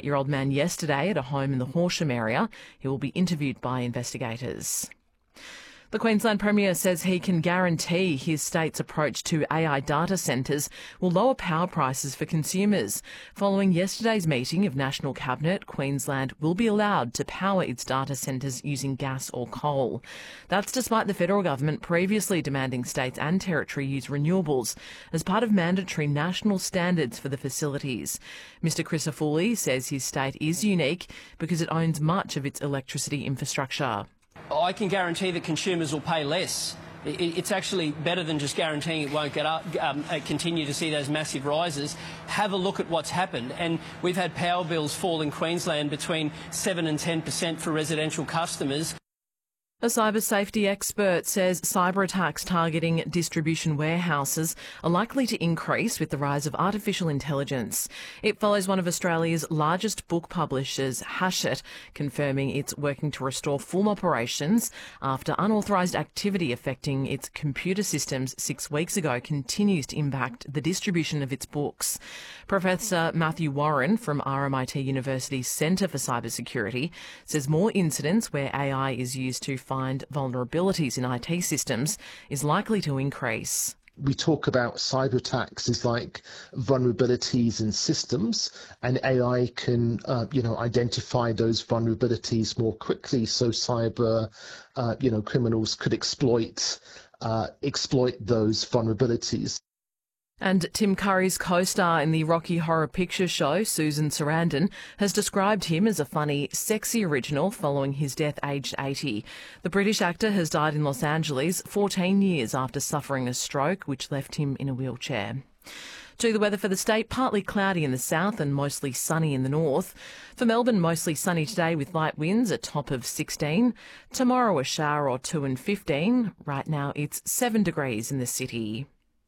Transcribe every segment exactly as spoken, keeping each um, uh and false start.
thirty-eight-year-old man yesterday at a home in the Horsham area. He will be interviewed by investigators. The Queensland Premier says he can guarantee his state's approach to A I data centres will lower power prices for consumers. Following yesterday's meeting of National Cabinet, Queensland will be allowed to power its data centres using gas or coal. That's despite the federal government previously demanding states and territory use renewables as part of mandatory national standards for the facilities. Mister Crisafulli says his state is unique because it owns much of its electricity infrastructure. I can guarantee that consumers will pay less. It's actually better than just guaranteeing it won't get up, um, continue to see those massive rises. Have a look at what's happened. And we've had power bills fall in Queensland between seven and ten percent for residential customers. A cyber safety expert says cyber attacks targeting distribution warehouses are likely to increase with the rise of artificial intelligence. It follows one of Australia's largest book publishers, Hachette, confirming it's working to restore full operations after unauthorised activity affecting its computer systems six weeks ago continues to impact the distribution of its books. Professor Matthew Warren from R M I T University's Centre for Cybersecurity says more incidents where A I is used to find vulnerabilities in I T systems is likely to increase. We talk about cyber attacks as like vulnerabilities in systems, and A I can, uh, you know, identify those vulnerabilities more quickly. So cyber, uh, you know, criminals could exploit, uh, exploit those vulnerabilities. And Tim Curry's co-star in the Rocky Horror Picture Show, Susan Sarandon, has described him as a funny, sexy original following his death aged eighty. The British actor has died in Los Angeles fourteen years after suffering a stroke, which left him in a wheelchair. To the weather for the state, partly cloudy in the south and mostly sunny in the north. For Melbourne, mostly sunny today with light winds, a top of sixteen. Tomorrow, a shower or two and fifteen. Right now, it's seven degrees in the city.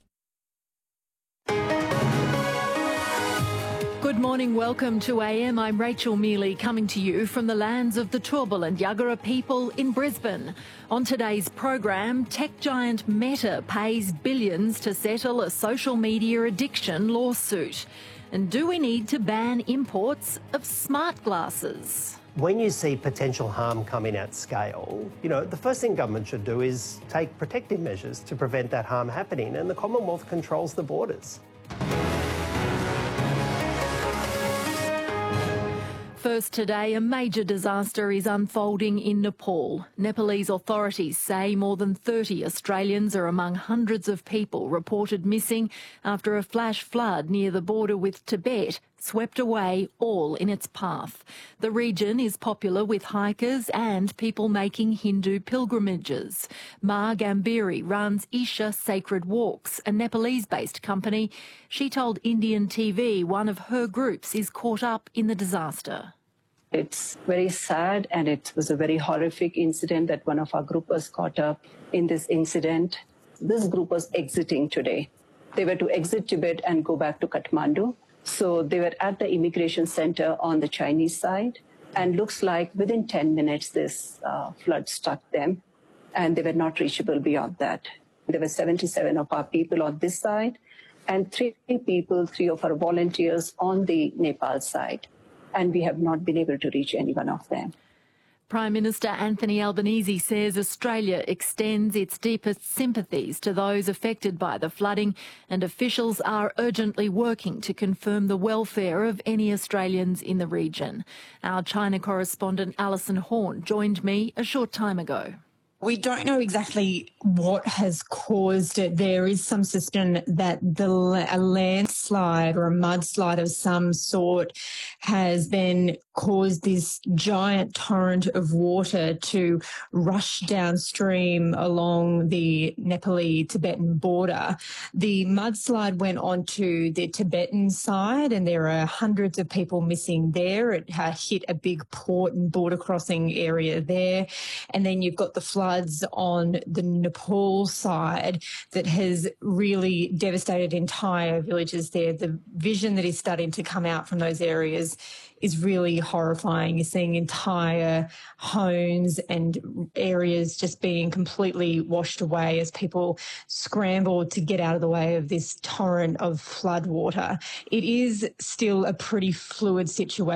Good morning, welcome to A M. I'm Rachel Mealy, coming to you from the lands of the Turrbal and Yagara people in Brisbane. On today's program, tech giant Meta pays billions to settle a social media addiction lawsuit. And do we need to ban imports of smart glasses? When you see potential harm coming at scale, you know, the first thing government should do is take protective measures to prevent that harm happening, and the Commonwealth controls the borders. First today, a major disaster is unfolding in Nepal. Nepalese authorities say more than thirty Australians are among hundreds of people reported missing after a flash flood near the border with Tibet swept away all in its path. The region is popular with hikers and people making Hindu pilgrimages. Ma Gambhiri runs Isha Sacred Walks, a Nepalese-based company. She told Indian T V one of her groups is caught up in the disaster. It's very sad, and it was a very horrific incident that one of our group was caught up in this incident. This group was exiting today. They were to exit Tibet and go back to Kathmandu. So they were at the immigration center on the Chinese side, and looks like within ten minutes this uh, flood struck them, and they were not reachable beyond that. There were seventy-seven of our people on this side and three people, three of our volunteers on the Nepal side, and we have not been able to reach any one of them. Prime Minister Anthony Albanese says Australia extends its deepest sympathies to those affected by the flooding, and officials are urgently working to confirm the welfare of any Australians in the region. Our China correspondent Alison Horn joined me a short time ago. We don't know exactly what has caused it. There is some suspicion that the, a landslide or a mudslide of some sort has then caused this giant torrent of water to rush downstream along the Nepali-Tibetan border. The mudslide went onto the Tibetan side, and there are hundreds of people missing there. It uh, hit a big port and border crossing area there. And then you've got the floods on the Nepal side that has really devastated entire villages there. The vision that is starting to come out from those areas is really horrifying. You're seeing entire homes and areas just being completely washed away as people scramble to get out of the way of this torrent of flood water. It is still a pretty fluid situation.